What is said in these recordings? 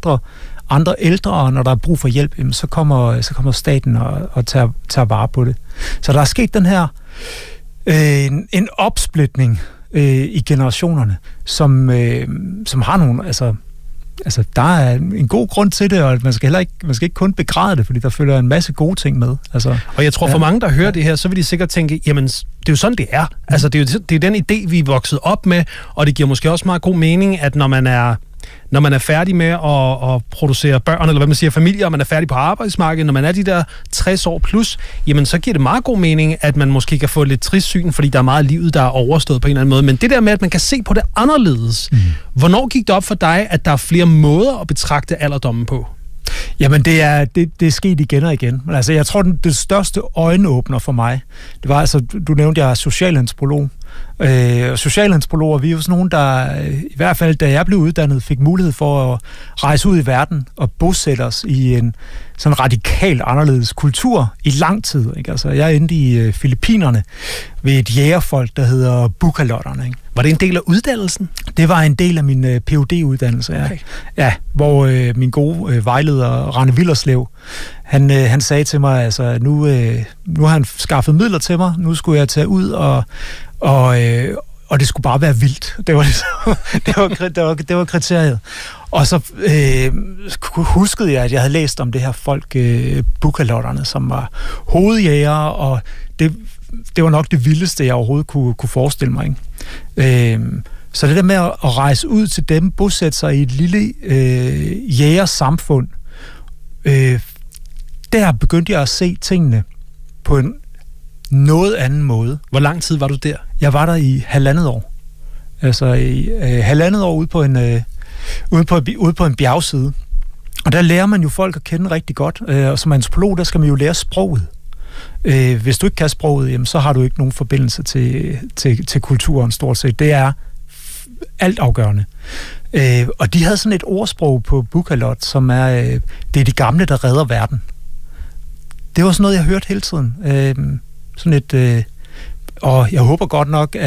andre ældre, og når der er brug for hjælp, jamen, så kommer staten og tager vare på det. Så der er sket den her en opsplitning i generationerne, som har nogle, altså der er en god grund til det, og man skal ikke kun begræde det, fordi der følger en masse gode ting med. Altså, og jeg tror, for mange, der hører det her, så vil de sikkert tænke, jamen, det er jo sådan, det er. Altså, det er den idé, vi er vokset op med, og det giver måske også meget god mening, at når man er færdig med at producere børn, eller hvad man siger, familier, og man er færdig på arbejdsmarkedet, når man er de der 60 år plus, jamen så giver det meget god mening, at man måske kan få lidt trist syn, fordi der er meget af livet, der er overstået på en eller anden måde. Men det der med, at man kan se på det anderledes, hvornår gik det op for dig, at der er flere måder at betragte alderdommen på? Jamen, det er sket igen og igen. Men altså, jeg tror, det største øjenåbner for mig, det var altså, du nævnte, jeg er socialantropolog. Socialantropologer, vi er jo sådan nogen, der i hvert fald, da jeg blev uddannet, fik mulighed for at rejse ud i verden og bosætte os i en sådan radikalt anderledes kultur i lang tid. Ikke? Altså, jeg endte i Filippinerne ved et jægerfolk, der hedder Bukalotterne. Ikke? Var det en del af uddannelsen? Det var en del af min Ph.D.-uddannelse, ja. Okay. Ja, hvor min gode vejleder, Rane Villerslev, han sagde til mig, altså, nu har han skaffet midler til mig, nu skulle jeg tage ud, og det skulle bare være vildt. Det var kriteriet. Og så huskede jeg, at jeg havde læst om det her folk, Bukalotterne, som var hovedjægere, og det var nok det vildeste, jeg overhovedet kunne forestille mig. Ikke? Så det der med at rejse ud til dem, bosætte sig i et lille jægersamfund, der begyndte jeg at se tingene på en noget anden måde. Hvor lang tid var du der? Jeg var der i 1,5 år. Altså i 1,5 år ude på en bjergside. Og der lærer man jo folk at kende rigtig godt. Og som antropolog, der skal man jo lære sproget. Hvis du ikke kan sproget, jamen, så har du ikke nogen forbindelse til kulturen stort set. Det er altafgørende. Og de havde sådan et ordsprog på Bukalot, som er, det er de gamle, der redder verden. Det var sådan noget, jeg hørte hele tiden. Og jeg håber godt nok,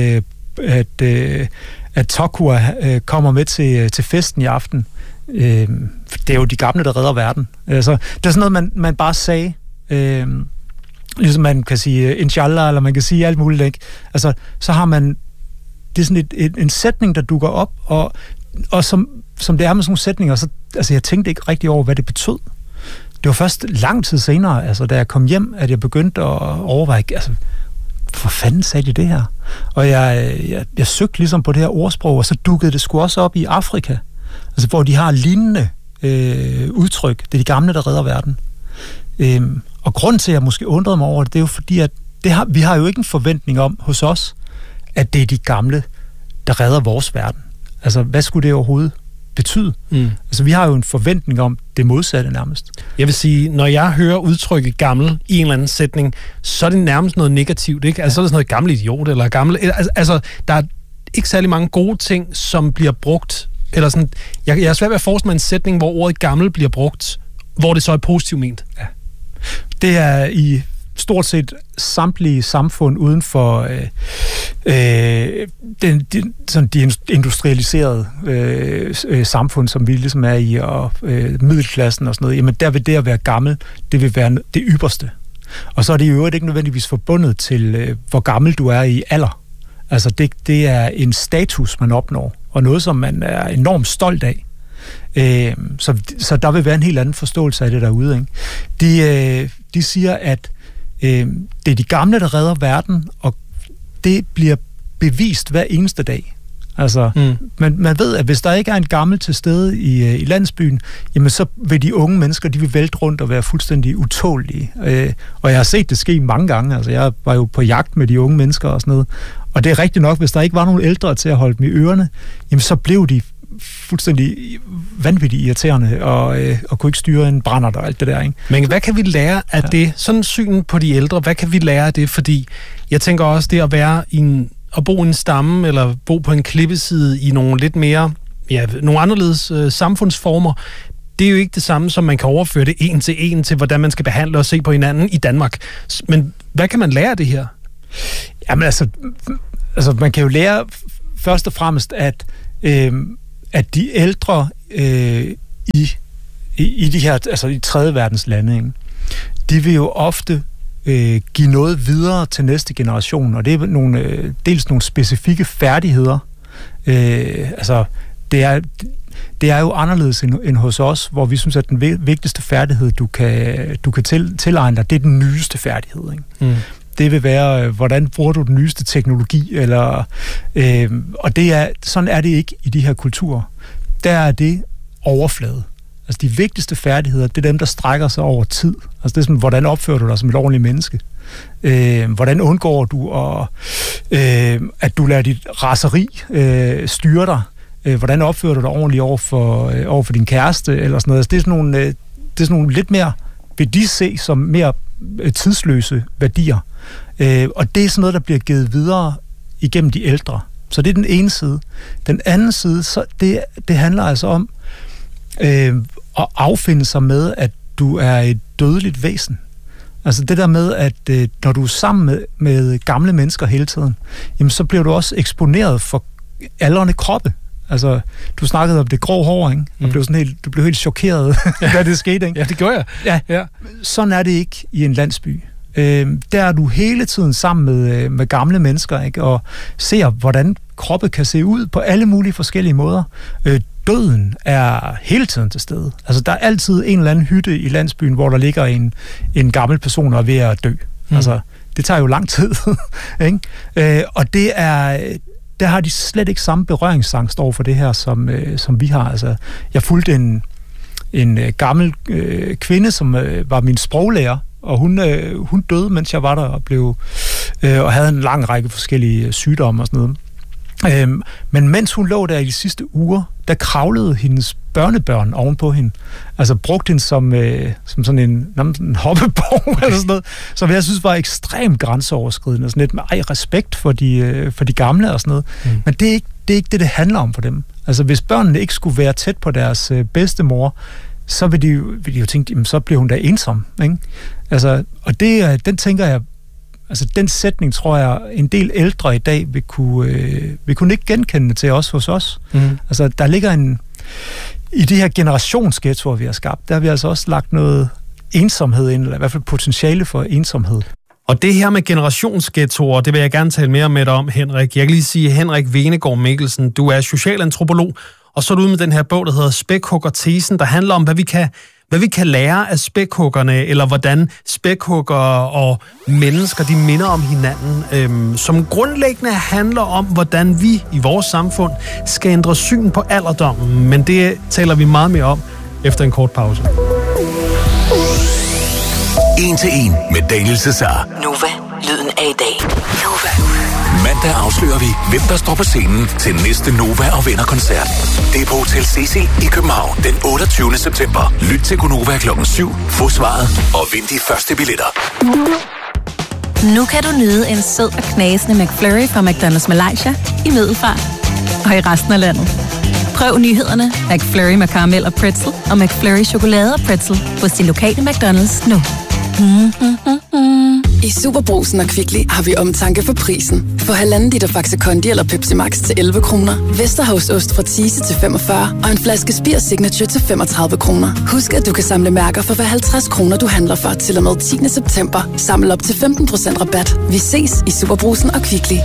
at Tokua kommer med til festen i aften. Det er jo de gamle, der redder verden. Altså, det er sådan noget, man bare sagde. Ligesom man kan sige inshallah, eller man kan sige alt muligt, ikke? Altså, så har man, det er sådan en sætning, der dukker op, og som det er med sådan nogle sætninger, så, altså, jeg tænkte ikke rigtig over, hvad det betød. Det var først lang tid senere, altså, da jeg kom hjem, at jeg begyndte at overveje, altså, hvor fanden sagde de det her? Og jeg søgte ligesom på det her ordsprog, og så dukkede det sgu også op i Afrika, altså, hvor de har lignende udtryk. Det er de gamle, der redder verden. Og grunden til, at jeg måske undrede mig over det, det er jo fordi, at vi har jo ikke en forventning om hos os, at det er de gamle, der redder vores verden. Altså, hvad skulle det overhovedet betyde? Altså, vi har jo en forventning om det modsatte nærmest. Jeg vil sige, når jeg hører udtrykket gammel i en eller anden sætning, så er det nærmest noget negativt, ikke? Altså, så er det sådan noget gammel idiot, eller gammel... Altså, der er ikke særlig mange gode ting, som bliver brugt, eller sådan... Jeg er svært ved at forestille mig en sætning, hvor ordet gammel bliver brugt, hvor det så er positivt ment. Ja. Det er i stort set samtlige samfund uden for de industrialiserede samfund, som vi ligesom er i, og middelklassen og sådan noget, jamen der vil det at være gammel, det vil være det ypperste. Og så er det i øvrigt ikke nødvendigvis forbundet til, hvor gammel du er i alder. Altså det er en status, man opnår, og noget, som man er enormt stolt af. Så der vil være en helt anden forståelse af det derude. Ikke? De siger, at det er de gamle, der redder verden, og det bliver bevist hver eneste dag. Altså, man ved, at hvis der ikke er en gammel til stede i landsbyen, jamen så vil de unge mennesker, de vil vælte rundt og være fuldstændig utålige. Og jeg har set det ske mange gange. Altså, jeg var jo på jagt med de unge mennesker og sådan noget. Og det er rigtigt nok, hvis der ikke var nogen ældre til at holde dem i ørerne, jamen så blev de fuldstændig vanvittigt irriterende og kunne ikke styre en brændert og alt det der, ikke? Men hvad kan vi lære af det? Sådan syn på de ældre, hvad kan vi lære af det? Fordi jeg tænker også, det at være at bo i en stamme, eller bo på en klippeside i nogle lidt mere, nogle anderledes samfundsformer, det er jo ikke det samme, som man kan overføre det en til hvordan man skal behandle og se på hinanden i Danmark. Men hvad kan man lære af det her? Jamen altså man kan jo lære først og fremmest, at de ældre i de her, altså i tredje verdens lande, ikke? De vil jo ofte give noget videre til næste generation, og det er dels nogle specifikke færdigheder. Altså, det er jo anderledes end hos os, hvor vi synes, at den vigtigste færdighed, du kan tilegne dig, det er den nyeste færdighed, ikke? Mm. Det vil være, hvordan bruger du den nyeste teknologi, eller, og sådan er det ikke i de her kulturer. Der er det overflade. Altså de vigtigste færdigheder, det er dem, der strækker sig over tid. Altså det er sådan, hvordan opfører du dig som et ordentligt menneske? Hvordan undgår du, at du lader dit raseri styre dig? Hvordan opfører du dig ordentligt over for din kæreste? Eller sådan noget. Altså, det er sådan nogle lidt mere, vil de se som mere tidsløse værdier. Og det er sådan noget, der bliver givet videre igennem de ældre. Så det er den ene side. Den anden side, så det handler altså om at affinde sig med, at du er et dødeligt væsen. Altså det der med, at når du er sammen med gamle mennesker hele tiden, jamen så bliver du også eksponeret for aldrende kroppe. Altså, du snakkede om det grå hår, ikke? Du blev helt chokeret, da det skete, ikke? Ja, det gjorde jeg. Ja. Sådan er det ikke i en landsby. Der er du hele tiden sammen med gamle mennesker, ikke? Og ser, hvordan kroppe kan se ud på alle mulige forskellige måder. Døden er hele tiden til stede. Altså, der er altid en eller anden hytte i landsbyen, hvor der ligger en gammel person og er ved at dø. Altså, det tager jo lang tid, ikke? Og det er... Der har de slet ikke samme berøringsangst over for det her, som vi har. Altså, jeg fulgte en gammel kvinde, som var min sproglærer, og hun døde, mens jeg var der, og havde en lang række forskellige sygdomme og sådan noget. Men mens hun lå der i de sidste uger, der kravlede hendes børnebørn ovenpå hende. Altså brugte hende som sådan en hoppeborg eller sådan noget, som jeg synes var ekstremt grænseoverskridende. Sådan lidt med respekt for de gamle og sådan noget. Men det er ikke det handler om for dem. Altså hvis børnene ikke skulle være tæt på deres bedstemor, så vil de jo tænke, jamen, så bliver hun da ensom, ikke? Altså, og den tænker jeg, altså den sætning, tror jeg, en del ældre i dag vil kunne ikke genkende til os hos os. Altså, der ligger i de her generationsghettoer, vi har skabt, der har vi altså også lagt noget ensomhed ind, eller i hvert fald potentiale for ensomhed. Og det her med generationsghettoer, det vil jeg gerne tale mere med dig om, Henrik. Jeg kan lige sige, Henrik Venegård Mikkelsen, du er socialantropolog, og så er du ude med den her bog, der hedder Spækhugger-tesen, der handler om, hvad vi kan lære af spækhuggerne, eller hvordan spækhuggere og mennesker, de minder om hinanden, som grundlæggende handler om, hvordan vi i vores samfund skal ændre syn på alderdommen. Men det taler vi meget mere om efter en kort pause. 1 til 1 med Daniel Cesar. Nova, lyden af i dag. Nova. Mandag afslører vi, hvem der står på scenen til næste Nova og Venner-koncert. Det er på Hotel Cecil i København den 28. september. Lyt til Gonova klokken 7, få svaret og vind de første billetter. Nu kan du nyde en sød og knasende McFlurry fra McDonald's Malaysia i Middelfart og i resten af landet. Prøv nyhederne McFlurry med karamel og pretzel og McFlurry chokolade og pretzel hos din lokale McDonald's nu. I Superbrugsen og Kvickly har vi omtanke for prisen. For 1,5 liter Faxe Kondi eller Pepsi Max til 11 kroner. Vesterhavsost fra Thise til 45 og en flaske Spir Signature til 35 kroner. Husk, at du kan samle mærker for hver 50 kroner, du handler for til og med 10. september. Samle op til 15% rabat. Vi ses i Superbrugsen og Kvickly.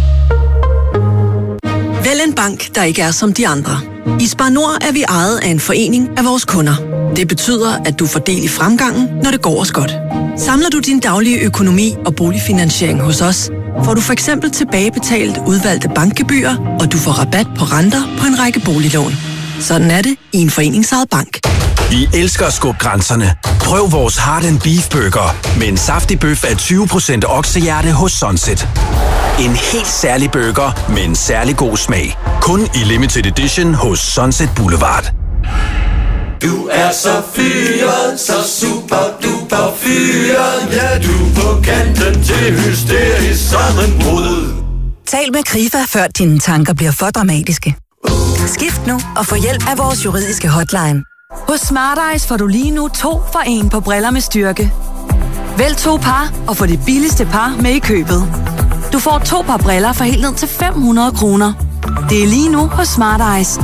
Vælg en bank, der ikke er som de andre. I Spar Nord er vi ejet af en forening af vores kunder. Det betyder, at du får del i fremgangen, når det går os godt. Samler du din daglige økonomi og boligfinansiering hos os, får du for eksempel tilbagebetalt udvalgte bankgebyrer, og du får rabat på renter på en række boliglån. Sådan er det i en foreningsejet bank. Vi elsker at skubbe grænserne. Prøv vores Heart & Beef Burger med en saftig bøf af 20% oksehjerte hos Sunset. En helt særlig burger med en særlig god smag. Kun i limited edition hos Sunset Boulevard. Du er så fyret, så super duper fyret. Ja, du er på kanten til hysterisk sammenbrud. Tal med Krifa, før dine tanker bliver for dramatiske. Skift nu og få hjælp af vores juridiske hotline. Hos Smart Eyes får du lige nu 2 for 1 på briller med styrke. Vælg 2 par og få det billigste par med i købet. Du får 2 par briller for helt ned til 500 kroner. Det er lige nu hos Smart Eyes.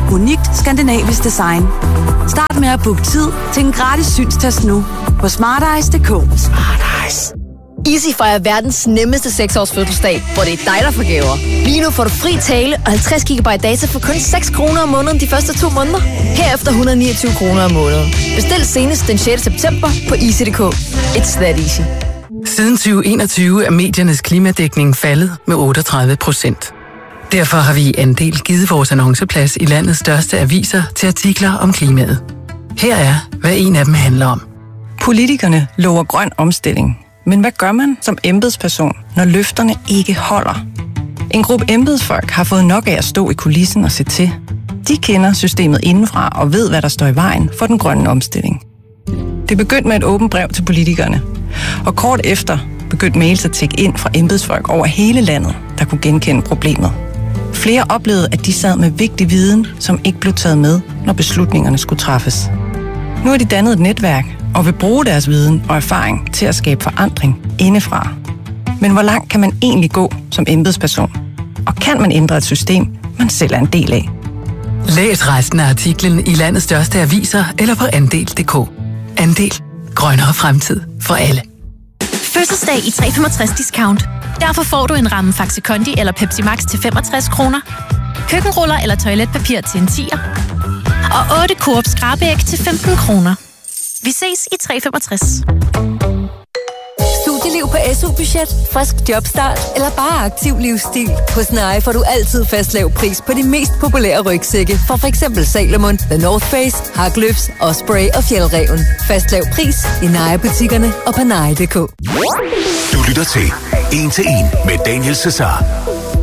Unikt skandinavisk design. Start med at booke tid til en gratis synstest nu på smarteyes.dk. Smarteyes. Easy fejrer verdens nemmeste 6-års fødselsdag, hvor det er dig, der får gaver. Lige nu får du fri tale og 50 GB data for kun 6 kroner om måneden de første 2 måneder. Herefter 129 kroner om måneden. Bestil senest den 6. september på easy.dk. It's that easy. Siden 2021 er mediernes klimadækning faldet med 38%. Derfor har vi i Andel givet vores annonceplads i landets største aviser til artikler om klimaet. Her er, hvad en af dem handler om. Politikerne lover grøn omstilling. Men hvad gør man som embedsperson, når løfterne ikke holder? En gruppe embedsfolk har fået nok af at stå i kulissen og se til. De kender systemet indenfra og ved, hvad der står i vejen for den grønne omstilling. Det begyndte med et åbent brev til politikerne. Og kort efter begyndte mails at tikke ind fra embedsfolk over hele landet, der kunne genkende problemet. Flere oplevede, at de sad med vigtig viden, som ikke blev taget med, når beslutningerne skulle træffes. Nu har de dannet et netværk og vil bruge deres viden og erfaring til at skabe forandring indefra. Men hvor langt kan man egentlig gå som embedsperson? Og kan man ændre et system, man selv er en del af? Læs resten af artiklen i landets største aviser eller på andel.dk. Andel. Grønnere fremtid for alle. Fødselsdag i 365 discount. Derfor får du en ramme Faxe Kondi eller Pepsi Max til 65 kroner. Køkkenruller eller toiletpapir til en 10'er. Og 8 Coop skrabeæg til 15 kroner. Vi ses i 365. Studieliv på SU-budget, frisk jobstart eller bare aktiv livsstil. Hos Nye får du altid fast lav pris på de mest populære rygsække fra f.eks. Salomon, The North Face, Haglöfs, Osprey og Fjällräven. Fast lav pris i Nye-butikkerne og på nye.dk. Du lytter til 1 til 1 med Daniel Cesar.